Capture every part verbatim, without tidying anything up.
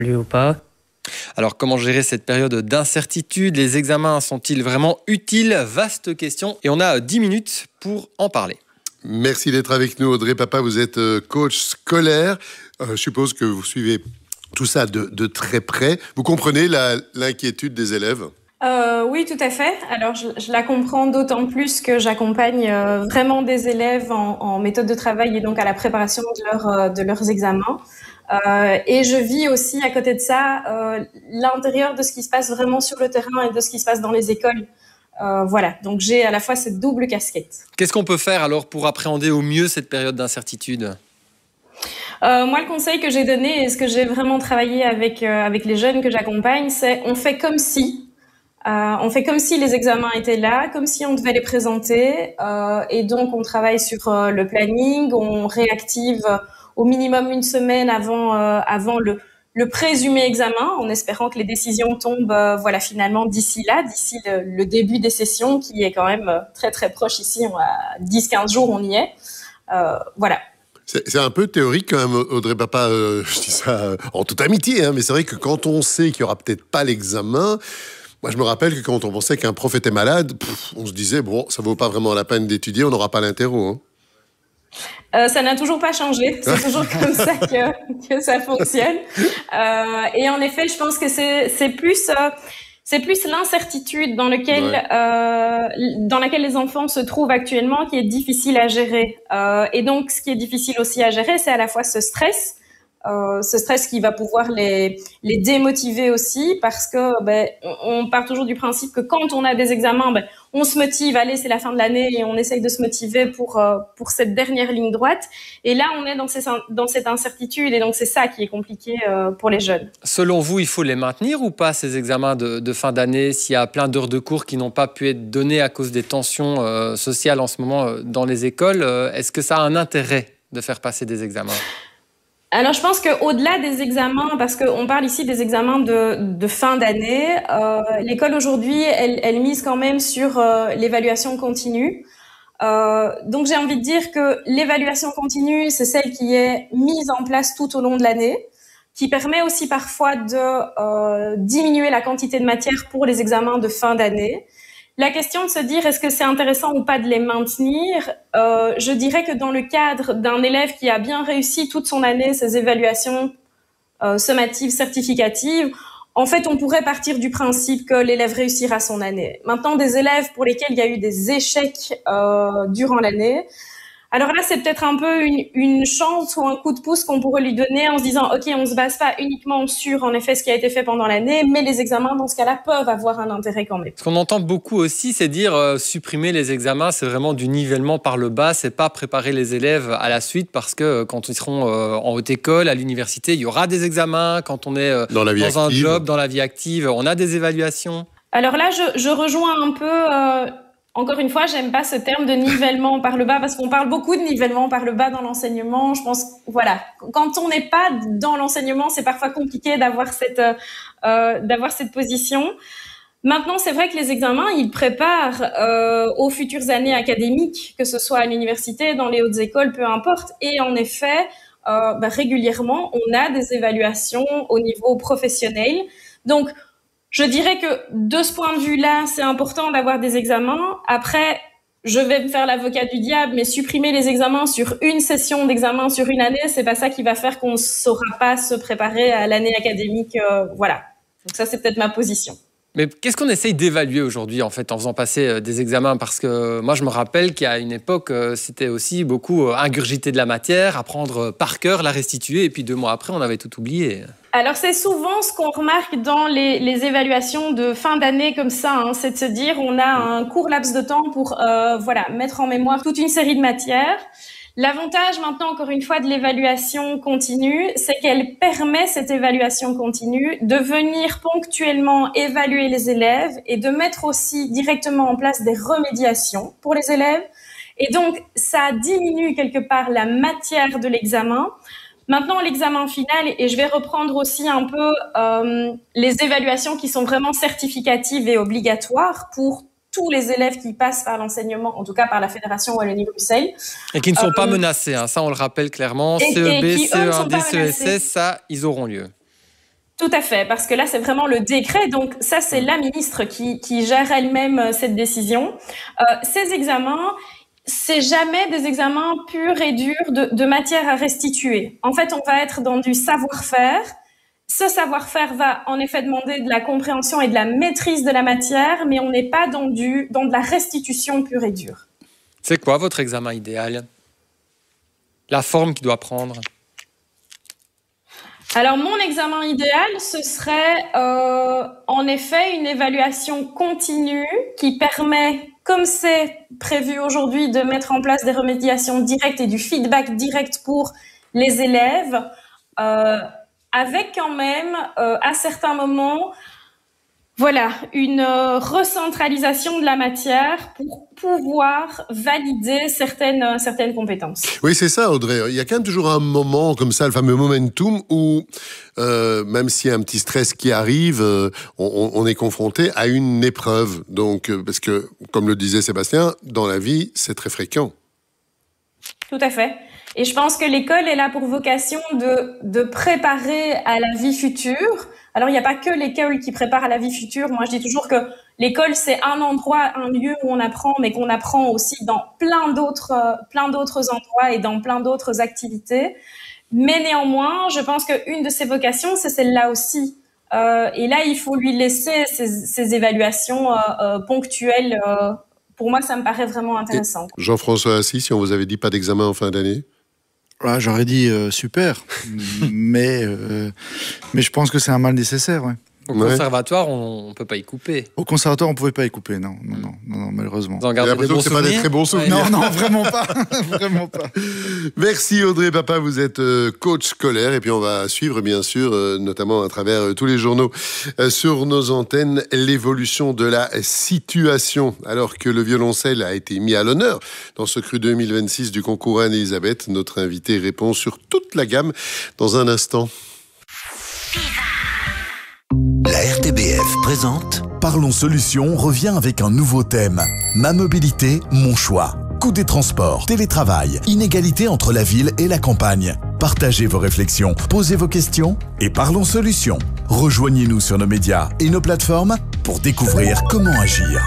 Lui ou pas. Alors, comment gérer cette période d'incertitude? Les examens sont-ils vraiment utiles? Vaste question. Et on a dix minutes pour en parler. Merci d'être avec nous, Audrey Papa. Vous êtes coach scolaire. Euh, je suppose que vous suivez tout ça de, de très près. Vous comprenez la, l'inquiétude des élèves? Euh, oui, tout à fait. Alors, je, je la comprends d'autant plus que j'accompagne euh, vraiment des élèves en, en méthode de travail et donc à la préparation de, leur, euh, de leurs examens. Euh, et je vis aussi à côté de ça euh, l'intérieur de ce qui se passe vraiment sur le terrain et de ce qui se passe dans les écoles. Euh, voilà, donc j'ai à la fois cette double casquette. Qu'est-ce qu'on peut faire alors pour appréhender au mieux cette période d'incertitude? Euh, moi, le conseil que j'ai donné et ce que j'ai vraiment travaillé avec, euh, avec les jeunes que j'accompagne, c'est on fait comme si. Euh, on fait comme si les examens étaient là, comme si on devait les présenter. Euh, et donc, on travaille sur euh, le planning, on réactive euh, au minimum une semaine avant, euh, avant le, le présumé examen, en espérant que les décisions tombent euh, voilà, finalement d'ici là, d'ici le, le début des sessions, qui est quand même euh, très très proche ici. On a dix quinze jours, on y est. Euh, voilà. C'est, c'est un peu théorique quand même, Audrey Papa. Euh, je dis ça euh, en toute amitié, hein, mais c'est vrai que quand on sait qu'il n'y aura peut-être pas l'examen... Moi, je me rappelle que quand on pensait qu'un prof était malade, pff, on se disait, bon, ça vaut pas vraiment la peine d'étudier, on n'aura pas l'interro. Hein. Euh, ça n'a toujours pas changé. C'est toujours comme ça que, que ça fonctionne. Euh, et en effet, je pense que c'est, c'est plus, euh, c'est plus l'incertitude dans lequel, ouais. euh, dans laquelle les enfants se trouvent actuellement qui est difficile à gérer. Euh, et donc, ce qui est difficile aussi à gérer, c'est à la fois ce stress. Euh, ce stress qui va pouvoir les, les démotiver aussi parce que ben, on, on part toujours du principe que quand on a des examens, ben, on se motive, allez, c'est la fin de l'année et on essaye de se motiver pour, euh, pour cette dernière ligne droite. Et là, on est dans, ces, dans cette incertitude et donc c'est ça qui est compliqué euh, pour les jeunes. Selon vous, il faut les maintenir ou pas, ces examens de, de fin d'année, s'il y a plein d'heures de cours qui n'ont pas pu être données à cause des tensions euh, sociales en ce moment euh, dans les écoles? euh, Est-ce que ça a un intérêt de faire passer des examens? Alors, je pense qu'au-delà des examens, parce qu'on parle ici des examens de, de fin d'année, euh, l'école aujourd'hui, elle, elle mise quand même sur euh, l'évaluation continue. Euh, donc, j'ai envie de dire que l'évaluation continue, c'est celle qui est mise en place tout au long de l'année, qui permet aussi parfois de euh, diminuer la quantité de matière pour les examens de fin d'année. La question de se dire est-ce que c'est intéressant ou pas de les maintenir, euh, je dirais que dans le cadre d'un élève qui a bien réussi toute son année ses évaluations euh, sommatives, certificatives, en fait, on pourrait partir du principe que l'élève réussira son année. Maintenant, des élèves pour lesquels il y a eu des échecs euh, durant l'année, alors là, c'est peut-être un peu une, une chance ou un coup de pouce qu'on pourrait lui donner en se disant « Ok, on se base pas uniquement sur, en effet, ce qui a été fait pendant l'année, mais les examens, dans ce cas-là, peuvent avoir un intérêt quand même. » Ce qu'on entend beaucoup aussi, c'est dire euh, supprimer les examens, c'est vraiment du nivellement par le bas, c'est pas préparer les élèves à la suite parce que euh, quand ils seront euh, en haute école, à l'université, il y aura des examens. Quand on est euh, dans, la vie dans un job, dans la vie active, on a des évaluations. Alors là, je, je rejoins un peu... Euh Encore une fois, j'aime pas ce terme de nivellement par le bas parce qu'on parle beaucoup de nivellement par le bas dans l'enseignement. Je pense, voilà, quand on n'est pas dans l'enseignement, c'est parfois compliqué d'avoir cette, euh, d'avoir cette position. Maintenant, c'est vrai que les examens, ils préparent euh, aux futures années académiques, que ce soit à l'université, dans les hautes écoles, peu importe. Et en effet, euh, bah, régulièrement, on a des évaluations au niveau professionnel. Donc, je dirais que de ce point de vue-là, c'est important d'avoir des examens. Après, je vais me faire l'avocat du diable, mais supprimer les examens sur une session d'examen sur une année, c'est pas ça qui va faire qu'on ne saura pas se préparer à l'année académique. Euh, voilà. Donc ça, c'est peut-être ma position. Mais qu'est-ce qu'on essaye d'évaluer aujourd'hui en fait en faisant passer des examens? Parce que moi je me rappelle qu'à une époque c'était aussi beaucoup ingurgiter de la matière, apprendre par cœur, la restituer et puis deux mois après on avait tout oublié. Alors c'est souvent ce qu'on remarque dans les, les évaluations de fin d'année comme ça, hein, c'est de se dire on a un court laps de temps pour euh, voilà mettre en mémoire toute une série de matières. L'avantage maintenant, encore une fois, de l'évaluation continue, c'est qu'elle permet, cette évaluation continue, de venir ponctuellement évaluer les élèves et de mettre aussi directement en place des remédiations pour les élèves. Et donc, ça diminue quelque part la matière de l'examen. Maintenant, l'examen final, et je vais reprendre aussi un peu euh, les évaluations qui sont vraiment certificatives et obligatoires pour tous les élèves qui passent par l'enseignement, en tout cas par la Fédération Wallonie-Bruxelles. Et qui ne sont euh, pas menacés, hein, ça on le rappelle clairement. Et, C E B, et qui, C E un D, C E S S, menacés. ça, ils auront lieu. Tout à fait, parce que là, c'est vraiment le décret. Donc, ça, c'est la ministre qui, qui gère elle-même cette décision. Euh, ces examens, c'est jamais des examens purs et durs de, de matière à restituer. En fait, on va être dans du savoir-faire. Ce savoir-faire va en effet demander de la compréhension et de la maîtrise de la matière, mais on n'est pas dans, du, dans de la restitution pure et dure. C'est quoi votre examen idéal? La forme qu'il doit prendre? Alors, mon examen idéal, ce serait euh, en effet une évaluation continue qui permet, comme c'est prévu aujourd'hui, de mettre en place des remédiations directes et du feedback direct pour les élèves, euh, avec quand même, euh, à certains moments, voilà, une euh, recentralisation de la matière pour pouvoir valider certaines, certaines compétences. Oui, c'est ça, Audrey. Il y a quand même toujours un moment comme ça, le fameux momentum, où euh, même s'il y a un petit stress qui arrive, euh, on, on est confronté à une épreuve. Donc, euh, parce que, comme le disait Sébastien, dans la vie, c'est très fréquent. Tout à fait. Et je pense que l'école est là pour vocation de, de préparer à la vie future. Alors, il n'y a pas que l'école qui prépare à la vie future. Moi, je dis toujours que l'école, c'est un endroit, un lieu où on apprend, mais qu'on apprend aussi dans plein d'autres, euh, plein d'autres endroits et dans plein d'autres activités. Mais néanmoins, je pense qu'une de ses vocations, c'est celle-là aussi. Euh, et là, il faut lui laisser ces, ces évaluations euh, euh, ponctuelles. Euh, pour moi, ça me paraît vraiment intéressant. Et Jean-François Assis, si on vous avait dit pas d'examen en fin d'année? Ah, j'aurais dit euh, super, mais, euh, mais je pense que c'est un mal nécessaire. Ouais. Au conservatoire, on ne peut pas y couper. Au conservatoire, on ne pouvait pas y couper, non, non, non, non, non malheureusement. Vous en gardez des bons que c'est pas des très bons souvenirs. Non, non, vraiment pas, vraiment pas. Merci Audrey Papa, vous êtes euh, coach scolaire et puis on va suivre bien sûr, euh, notamment à travers euh, tous les journaux euh, sur nos antennes, l'évolution de la situation. Alors que le violoncelle a été mis à l'honneur dans ce cru deux mille vingt-six du concours Anne-Elisabeth, notre invité répond sur toute la gamme dans un instant. La R T B F présente Parlons Solutions revient avec un nouveau thème. Ma mobilité, mon choix. Coût des transports, télétravail, inégalité entre la ville et la campagne. Partagez vos réflexions, posez vos questions et Parlons Solutions. Rejoignez-nous sur nos médias et nos plateformes pour découvrir comment agir.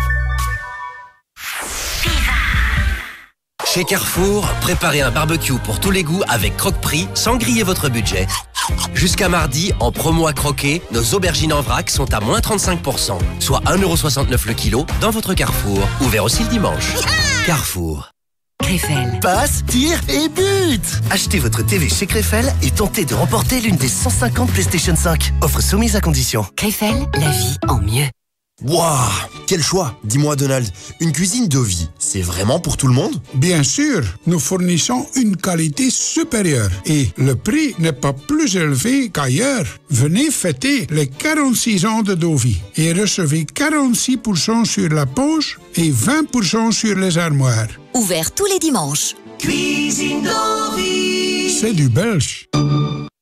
Chez Carrefour, préparez un barbecue pour tous les goûts avec Croque-Prix sans griller votre budget. Jusqu'à mardi, en promo à croquer, nos aubergines en vrac sont à moins trente-cinq pour cent, soit un euro soixante-neuf le kilo dans votre Carrefour. Ouvert aussi le dimanche. Carrefour. Krefel. Passe, tire et but. Achetez votre T V chez Krefel et tentez de remporter l'une des cent cinquante PlayStation cinq. Offre soumise à condition. Krefel, la vie en mieux. Waouh, quel choix! Dis-moi Donald, une cuisine Dovi, c'est vraiment pour tout le monde? Bien sûr, nous fournissons une qualité supérieure et le prix n'est pas plus élevé qu'ailleurs. Venez fêter les quarante-six ans de Dovi et recevez quarante-six pour cent sur la poche et vingt pour cent sur les armoires. Ouvert tous les dimanches. Cuisine Dovi. C'est du belge.